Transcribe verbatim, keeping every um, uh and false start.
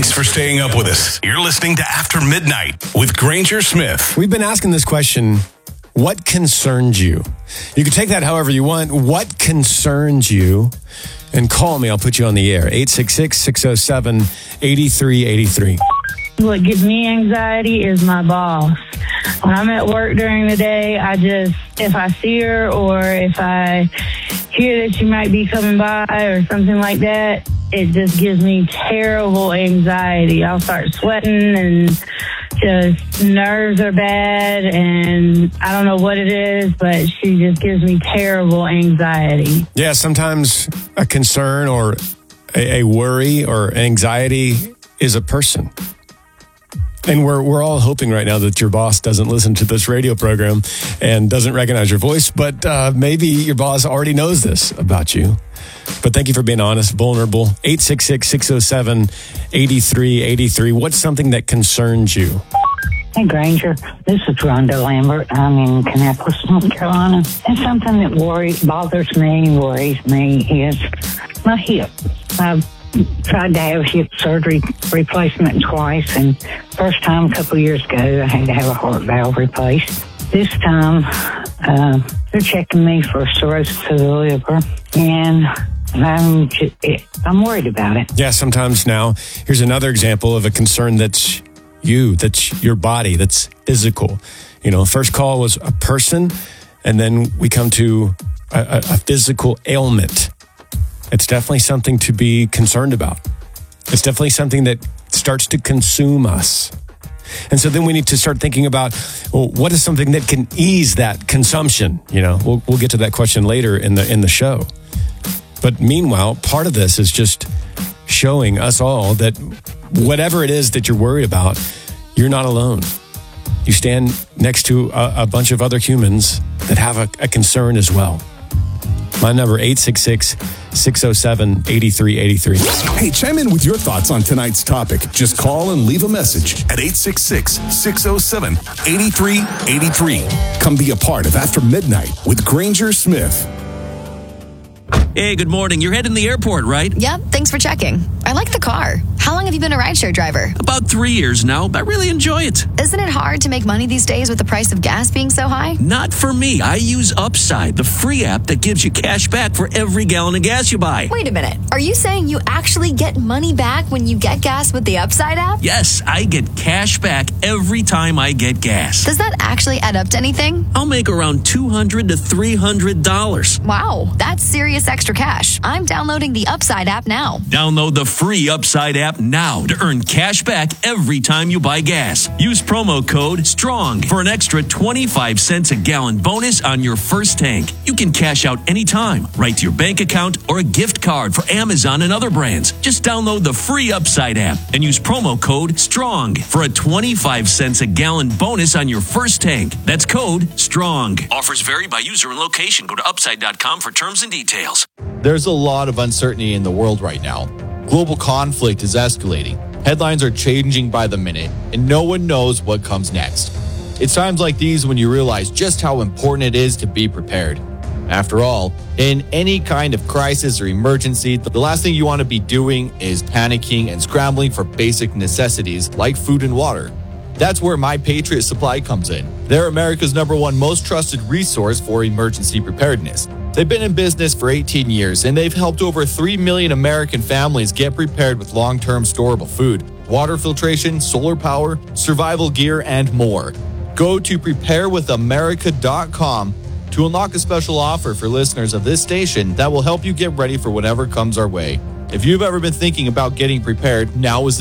Thanks for staying up with us. You're listening to After Midnight with Granger Smith. We've been asking this question, what concerns you? You can take that however you want. What concerns you? And call me. I'll put you on the air. eight six six, six oh seven, eight three eight three. What gives me anxiety is my boss. When I'm at work during the day, I just, if I see her or if I hear that she might be coming by or something like that, it just gives me terrible anxiety. I'll start sweating and just nerves are bad and I don't know what it is, but she just gives me terrible anxiety. Yeah, sometimes a concern or a, a worry or anxiety is a person. And we're we're all hoping right now that your boss doesn't listen to this radio program and doesn't recognize your voice, but uh, maybe your boss already knows this about you. But thank you for being honest, vulnerable. eight six six, six oh seven, eight three eight three. What's something that concerns you? Hey, Granger. This is Rhonda Lambert. I'm in Kannapolis, North Carolina. And something that worries, bothers me, worries me is my hip. I've tried to have hip surgery replacement twice, and first time a couple of years ago, I had to have a heart valve replaced. This time, uh, they're checking me for cirrhosis of the liver, and I'm just, I'm worried about it. Yeah, sometimes now, here's another example of a concern that's you, that's your body, that's physical. You know, first call was a person, and then we come to a, a physical ailment. It's definitely something to be concerned about. It's definitely something that starts to consume us. And so then we need to start thinking about, well, what is something that can ease that consumption? You know, we'll, we'll get to that question later in the in the show. But meanwhile, part of this is just showing us all that whatever it is that you're worried about, you're not alone. You stand next to a, a bunch of other humans that have a, a concern as well. My number, eight six six, six oh seven, eight three eight three. Hey, chime in with your thoughts on tonight's topic. Just call and leave a message at eight six six, six oh seven, eight three eight three. Come be a part of After Midnight with Granger Smith. Hey, good morning. You're heading to the airport, right? Yep, thanks for checking. I like the car. How long have you been a rideshare driver? About three years now. I really enjoy it. Isn't it hard to make money these days with the price of gas being so high? Not for me. I use Upside, the free app that gives you cash back for every gallon of gas you buy. Wait a minute. Are you saying you actually get money back when you get gas with the Upside app? Yes, I get cash back every time I get gas. Does that actually add up to anything? I'll make around two hundred to three hundred dollars. Wow, that's serious extra cash. I'm downloading the Upside app now. Download the free Upside app now to earn cash back every time you buy gas. Use promo code STRONG for an extra twenty-five cents a gallon bonus on your first tank. You can cash out anytime, right to your bank account or a gift card for Amazon and other brands. Just download the free Upside app and use promo code STRONG for a twenty-five cents a gallon bonus on your first tank. That's code STRONG. Offers vary by user and location. Go to upside dot com for terms and details. There's a lot of uncertainty in the world right now. Global conflict is escalating. Headlines are changing by the minute, and no one knows what comes next. It's times like these when you realize just how important it is to be prepared. After all, in any kind of crisis or emergency, the last thing you want to be doing is panicking and scrambling for basic necessities like food and water. That's where My Patriot Supply comes in. They're America's number one most trusted resource for emergency preparedness. They've been in business for eighteen years, and they've helped over three million American families get prepared with long-term storable food, water filtration, solar power, survival gear, and more. Go to prepare with america dot com to unlock a special offer for listeners of this station that will help you get ready for whatever comes our way. If you've ever been thinking about getting prepared, now is the